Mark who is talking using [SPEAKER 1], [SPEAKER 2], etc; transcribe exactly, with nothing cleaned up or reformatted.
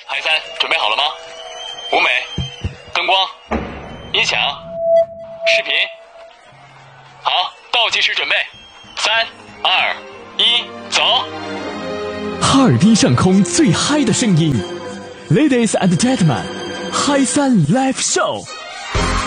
[SPEAKER 1] 海三，准备好了吗？舞美、灯光、音响、视频，好，倒计时准备，三、二、一，走！
[SPEAKER 2] 哈尔滨上空最嗨的声音 ，Ladies and gentlemen，嗨三 Live Show。